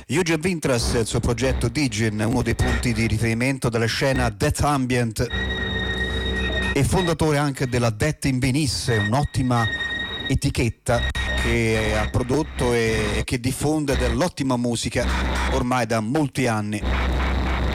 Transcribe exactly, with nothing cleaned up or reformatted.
Eugen Vintras e il suo progetto Digin, uno dei punti di riferimento della scena Death Ambient e fondatore anche della Death in Venice, un'ottima etichetta che ha prodotto e che diffonde dell'ottima musica ormai da molti anni.